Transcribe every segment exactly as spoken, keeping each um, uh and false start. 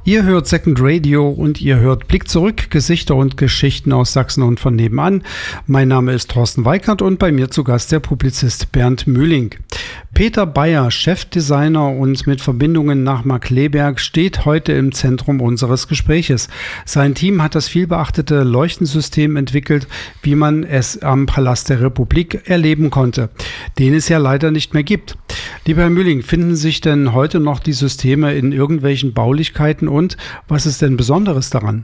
Ihr hört Second Radio und ihr hört Blick zurück, Gesichter und Geschichten aus Sachsen und von nebenan. Mein Name ist Thorsten Weikert und bei mir zu Gast der Publizist Bernd Mühling. Peter Beyer, Chefdesigner und mit Verbindungen nach Markkleeberg, steht heute im Zentrum unseres Gespräches. Sein Team hat das vielbeachtete Leuchtensystem entwickelt, wie man es am Palast der Republik erleben konnte, den es ja leider nicht mehr gibt. Lieber Herr Mühling, finden sich denn heute noch die Systeme in irgendwelchen Baulichkeiten und was ist denn Besonderes daran?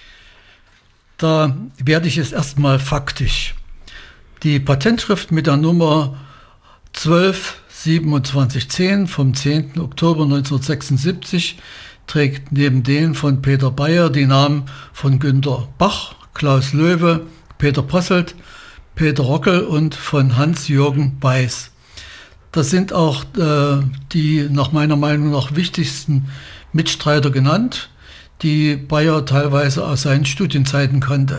Da werde ich es erstmal faktisch. Die Patentschrift mit der Nummer zwölf siebenundzwanzig zehn vom zehnten Oktober neunzehnhundertsechsundsiebzig trägt neben denen von Peter Beyer die Namen von Günter Bach, Klaus Löwe, Peter Posselt, Peter Rockel und von Hans-Jürgen Weiß. Das sind auch äh, die nach meiner Meinung nach wichtigsten Mitstreiter genannt, die Beyer teilweise aus seinen Studienzeiten kannte.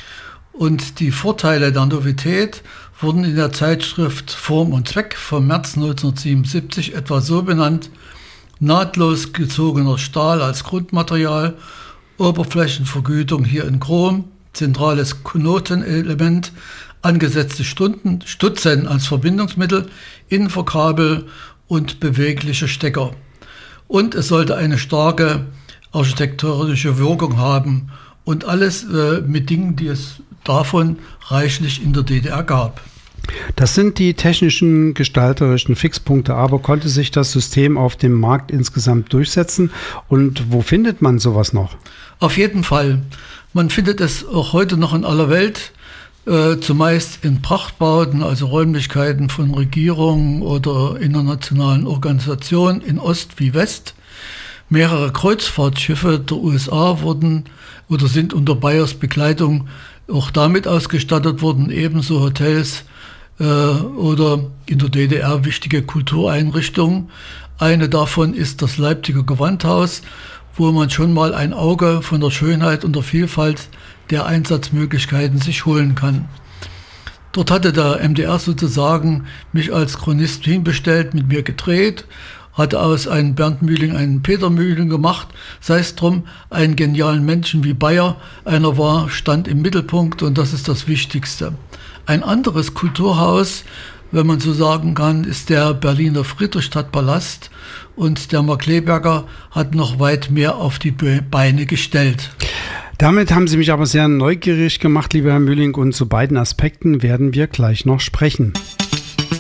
Und die Vorteile der Novität wurden in der Zeitschrift Form und Zweck vom März neunzehnhundertsiebenundsiebzig etwa so benannt: nahtlos gezogener Stahl als Grundmaterial, Oberflächenvergütung hier in Chrom, zentrales Knotenelement, angesetzte Stunden, Stutzen als Verbindungsmittel, Innenverkabel und bewegliche Stecker. Und es sollte eine starke architektonische Wirkung haben und alles äh, mit Dingen, die es davon reichlich in der D D R gab. Das sind die technischen, gestalterischen Fixpunkte, aber konnte sich das System auf dem Markt insgesamt durchsetzen? Und wo findet man sowas noch? Auf jeden Fall. Man findet es auch heute noch in aller Welt, äh, zumeist in Prachtbauten, also Räumlichkeiten von Regierungen oder internationalen Organisationen in Ost wie West. Mehrere Kreuzfahrtschiffe der U S A wurden oder sind unter Beyers Begleitung auch damit ausgestattet worden, ebenso Hotels äh, oder in der D D R wichtige Kultureinrichtungen. Eine davon ist das Leipziger Gewandhaus, wo man schon mal ein Auge von der Schönheit und der Vielfalt der Einsatzmöglichkeiten sich holen kann. Dort hatte der M D R sozusagen mich als Chronist hinbestellt, mit mir gedreht, hatte aus einem Bernd Mühling einen Peter Mühling gemacht, sei es drum, einen genialen Menschen wie Beyer, einer war, stand im Mittelpunkt und das ist das Wichtigste. Ein anderes Kulturhaus, wenn man so sagen kann, ist der Berliner Friedrichstadtpalast und der Markkleeberger hat noch weit mehr auf die Beine gestellt. Damit haben Sie mich aber sehr neugierig gemacht, lieber Herr Mühling, und zu beiden Aspekten werden wir gleich noch sprechen.